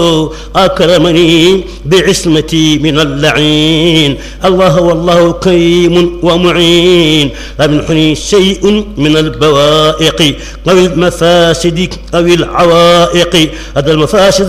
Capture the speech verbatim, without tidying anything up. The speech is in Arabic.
أكرمني بعصمتي من اللعين. الله والله كريم ومعين، لم ينحني شيء من البوائق أو المفاسد أو العوائق. هذا المفاسد